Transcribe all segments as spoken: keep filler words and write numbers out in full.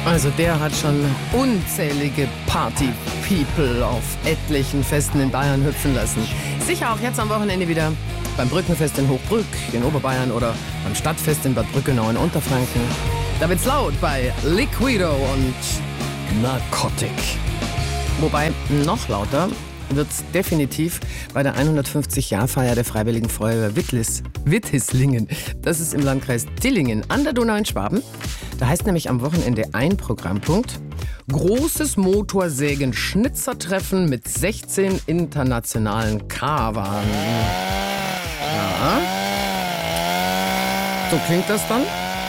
Also der hat schon unzählige Party-People auf etlichen Festen in Bayern hüpfen lassen. Sicher auch jetzt am Wochenende wieder beim Brückenfest in Hochbrück in Oberbayern oder beim Stadtfest in Bad Brückenau in Unterfranken. Da wird's laut bei Liquido und Narcotic. Wobei noch lauter wird's definitiv bei der hundertfünfzig-Jahr-Feier der Freiwilligen Feuerwehr Wittlis, Wittislingen. Das ist im Landkreis Dillingen an der Donau in Schwaben. Da heißt nämlich am Wochenende ein Programmpunkt: großes Motorsägen-Schnitzertreffen mit sechzehn internationalen Carvern. Ja. So klingt das dann.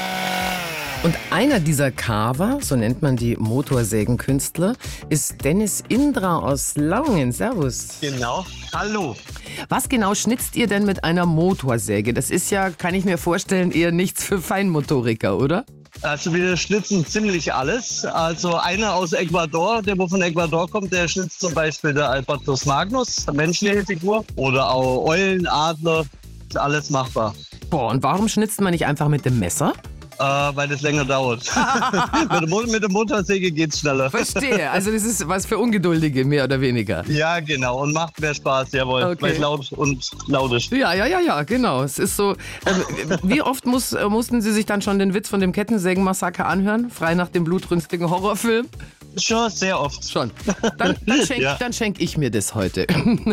Und einer dieser Carver, so nennt man die Motorsägenkünstler, ist Dennis Indra aus Lauingen. Servus. Genau. Hallo. Was genau schnitzt ihr denn mit einer Motorsäge? Das ist ja, kann ich mir vorstellen, eher nichts für Feinmotoriker, oder? Also wir schnitzen ziemlich alles. Also einer aus Ecuador, der wo von Ecuador kommt, der schnitzt zum Beispiel der Albatros Magnus, eine menschliche Figur. Oder auch Eulen, Adler, ist alles machbar. Boah, und warum schnitzt man nicht einfach mit dem Messer? Äh, weil das länger dauert. mit, der Mo- mit der Motorsäge geht's schneller. Verstehe, also das ist was für Ungeduldige, mehr oder weniger. Ja, genau. Und macht mehr Spaß, jawohl. Okay. Weil es laut und laut ist. Ja, ja, ja, ja, genau. Es ist so. Ähm, wie oft muss, äh, mussten Sie sich dann schon den Witz von dem Kettensägenmassaker anhören? Frei nach dem blutrünstigen Horrorfilm? Schon sehr oft. Schon. Dann, dann schenke Ja. dann schenk ich mir das heute.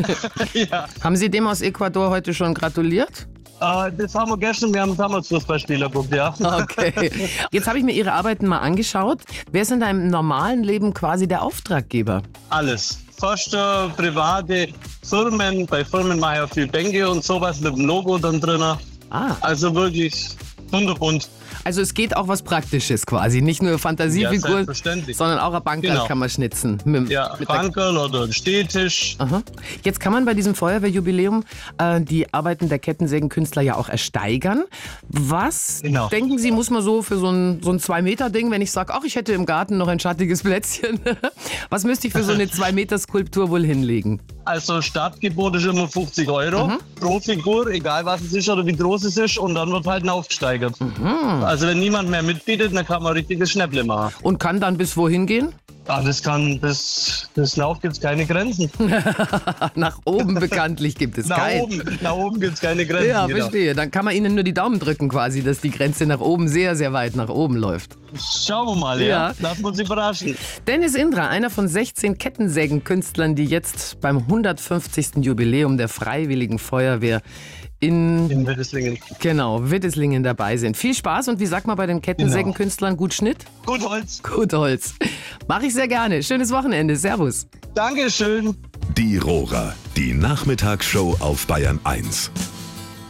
Ja. Haben Sie dem aus Ecuador heute schon gratuliert? Äh, das haben wir gestern, wir haben damals Fußballspieler geguckt, ja. Okay. Jetzt habe ich mir Ihre Arbeiten mal angeschaut. Wer ist in deinem normalen Leben quasi der Auftraggeber? Alles. Förster, private Firmen, bei Firmen mache ich auch viel Bänke und sowas mit dem Logo dann drin. Ah, Also wirklich wunderbunt. also es geht auch was Praktisches quasi. Nicht nur Ja, Fantasiefiguren, selbstverständlich. sondern auch ein Bankerl Genau. kann man schnitzen. Mit, Ja, mit der- Bankerl oder ein Stehtisch. Aha. Jetzt kann man bei diesem Feuerwehrjubiläum äh, die Arbeiten der Kettensägenkünstler ja auch ersteigern. Was, Genau. denken Sie, muss man so für so ein, so ein zwei-Meter-Ding, wenn ich sage, ach, ich hätte im Garten noch ein schattiges Plätzchen, was müsste ich für so eine zwei-Meter-Skulptur wohl hinlegen? Also Startgebot ist immer fünfzig Euro pro Figur, egal was es ist oder wie groß es ist. Und dann wird halt aufgesteigert. Also wenn niemand mehr mitbietet, dann kann man ein richtiges Schnäpple machen. Und kann dann bis wohin gehen? Ah, das kann, bis, bis Lauf gibt es keine Grenzen. Nach oben bekanntlich gibt es Nach keinen. oben, nach oben gibt es keine Grenzen. Ja, genau. verstehe. Dann kann man Ihnen nur die Daumen drücken quasi, dass die Grenze nach oben sehr, sehr weit nach oben läuft. Schauen wir mal, ja. Ja. Lassen wir uns überraschen. Dennis Indra, einer von sechzehn Kettensägenkünstlern, die jetzt beim hundertfünfzigsten Jubiläum der Freiwilligen Feuerwehr in, In Wittislingen. genau, Wittislingen dabei sind. Viel Spaß und wie sagt man bei den Kettensägenkünstlern, gut Schnitt? Gut Holz. Gut Holz. Mache ich sehr gerne. Schönes Wochenende. Servus. Dankeschön. Die Rohrer, die Nachmittagsshow auf Bayern eins.